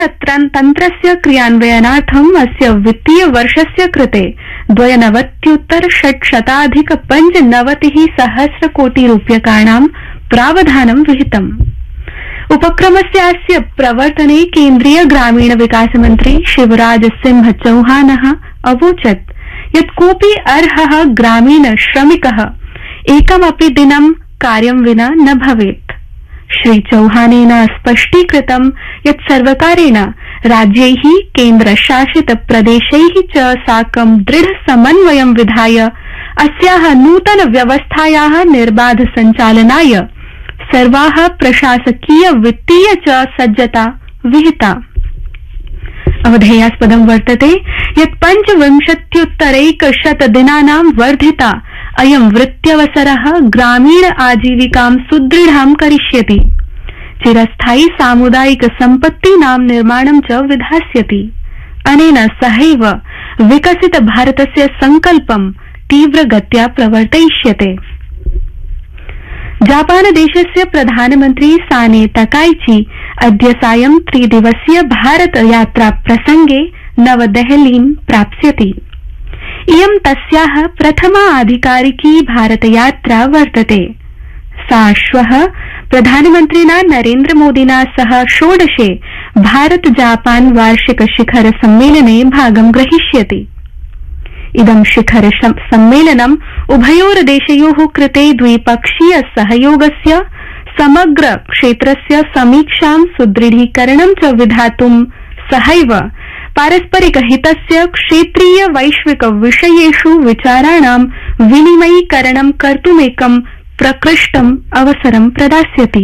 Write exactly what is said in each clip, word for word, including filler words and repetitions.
तन्त्रस्य क्रियान्वयनार्थम् अस्य वित्तीय वर्षस्य कृते द्वयनवत्युत्तर षट्शताधिक पञ्चनवतिः सहस्र कोटि रूप्यकाणां प्रावधानं विहितम्। उपक्रमस्यास्य प्रवर्तने केन्द्रीय ग्रामीण विकास मन्त्री शिवराज सिंह चौहानः अवोचत् यत् कोऽपि अर्हः ग्रामीण श्रमिकः एकमपि दिनं कार्यं विना न भवेत्। श्री चौहानेन स्पष्टीकृतं यत् सर्वकारेण राज्यैः केन्द्रशासित प्रदेशैः च साकं दृढ समन्वयं विधाय अस्याः नूतन व्यवस्थायाः निर्बाध सञ्चालनाय सर्वाः प्रशासकीय वित्तीय च सज्जता विहिता। अवधेयास्पदं वर्तते यत् पञ्चविंशत्युत्तरैकशत दिनानां वर्धिता अयं वृत्त्यवसरः ग्रामीण आजीविकां सुदृढां करिष्यति, चिरस्थायी सामुदायिक सम्पत्तीनां निर्माणं च विधास्यति। अनेन सहैव विकसित भारतस्य संकल्पं तीव्रगत्या प्रवर्तयिष्यते। जापानदेशस्य प्रधानमन्त्री साने तकाइची अद्य सायं त्रिदिवसीय भारत यात्रा प्रसंगे नवदेहलीं प्राप्स्यति। इयं तस्याः प्रथमा आधिकारिकी भारतयात्रा वर्तते। सा श्वः प्रधानमन्त्रिणा नरेन्द्र मोदिना सह षोडशे भारत जापान वार्षिक शिखर सम्मेलने भागं ग्रहीष्यति। इदं शिखर सम्मेलनम् उभयोर्देशयोः कृते द्विपक्षीय सहयोगस्य समग्र क्षेत्रस्य समीक्षां सुदृढीकरणं च विधातुं सहैव पारस्परिक हितस्य क्षेत्रीय वैश्विक विषयेषु विचाराणां विनिमयीकरणं कर्तुमेकं प्रकृष्टम् अवसरं प्रदास्यति।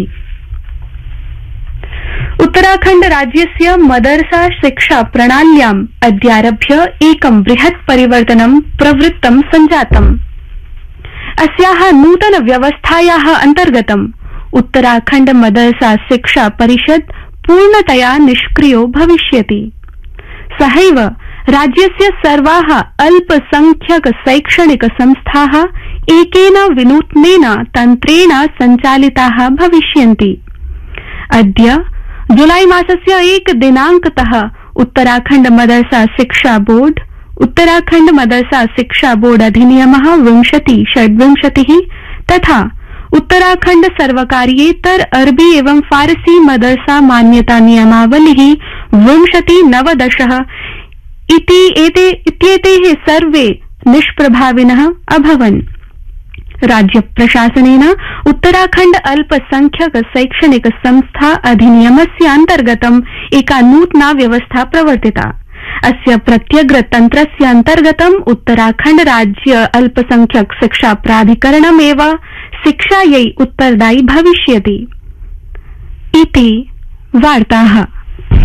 उत्तराखण्ड राज्यस्य मदरसा शिक्षा प्रणाल्याम् अद्यारभ्य एकं बृहत् परिवर्तनं प्रवृत्तं सञ्जातम्। अस्याः नूतन व्यवस्थायाः अन्तर्गतम् उत्तराखण्ड मदरसा शिक्षा परिषद पूर्णतया निष्क्रियो भविष्यति। सहैव राज्यस्य सर्वाः अल्पसंख्यक शैक्षणिक संस्थाः एकेन विनूत्नेन तन्त्रेण सञ्चालिताः भविष्यन्ति। अद्य जुलाई मासस्य एक दिनांकतः उत्तराखण्ड मदरसा शिक्षा बोर्ड, उत्तराखण्ड मदरसा शिक्षा बोर्ड अधिनियमः विंशति षड्विंशतिः तथा उत्तराखण्ड सर्वकारीयेतर अरबी एवं फारसी मदरसा मान्यता नियमावलिः विंशति नवदशः इति एते इत्येते सर्वे निष्प्रभाविनः अभवन्। राज्य प्रशासनेन उत्तराखण्ड अल्पसंख्यक शैक्षणिक संस्था अधिनियमस्य अन्तर्गतम् एका नूतना व्यवस्था प्रवर्तिता। अस्य प्रत्यग्र तन्त्रस्य अन्तर्गतम् उत्तराखण्ड राज्य अल्पसंख्यक शिक्षा प्राधिकरणमेव शिक्षायै उत्तरदायी भविष्यति इति वार्ताः।